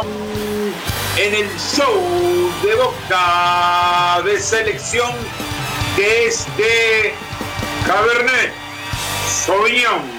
en el show de Boca de selección que es de Cabernet Sauvignon.